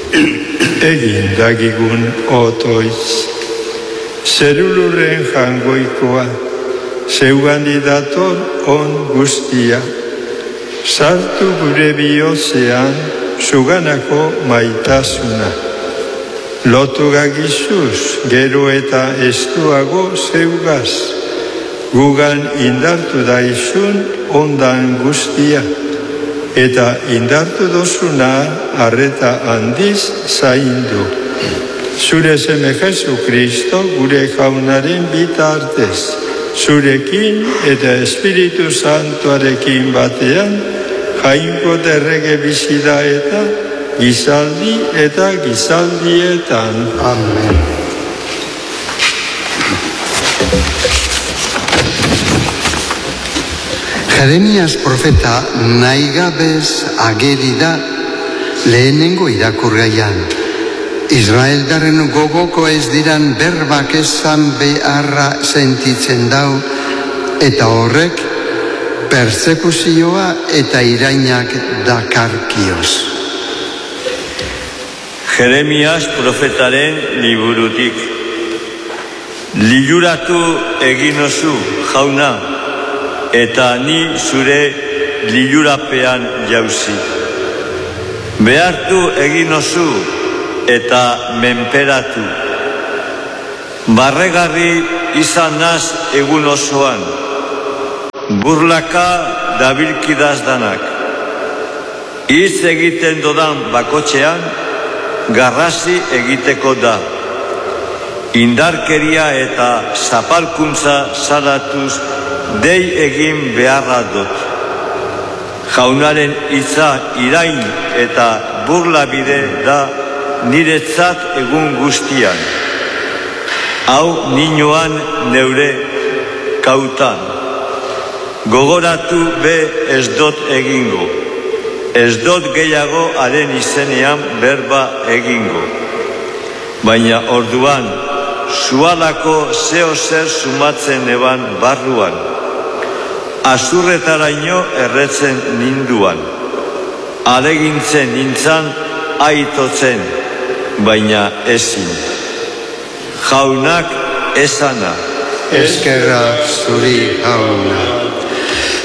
egin dagigun otoiz. Zerulurren jangoikoa, zeugandi dator on guztia, sartu gure bihotzean zuganako maitasuna. Lotu gagizuz, gero eta estuago zeugaz, gugan indartu daizun ondan guztia, eta indartu dozuna arreta handiz zaindu. Zure seme Jesu Kristo gure jaunaren bitartez, zurekin eta Espiritu Santuarekin batean, jainko derrege bizida eta gizaldi eta gizaldietan. Amen. Jeremias profeta nahigabez ageri da lehenengo irakurgaian. Israeldaren gogoko ez diran berbak esan beharra sentitzen dau, eta horrek persekuzioa eta irainak dakarkioz. Jeremias profetaren liburutik. Liluratu eginozu, jauna, eta ni zure lilurapean jauzi. Behartu eginozu eta menperatu. Barregarri izan naz egun osoan, burlaka dabilkidaz danak. Hitz egiten dodan bakotxean, garrasi egiteko da. Indarkeria eta zapalkuntza salatuz dei egin beharra dut. Jaunaren hitza irain eta burla bide da niretzat egun guztian. Hau ninoan neure kautan. Gogoratu be ez dot egingo. Ez dot gehiago haren izenean berba egingo. Baina orduan, zualako zeo zer sumatzen eban barruan. Azurretaraino erretzen ninduan. Alegintzen nintzan aitotzen, baina ezin. Jaunak esana. Eskerrak zuri, jauna.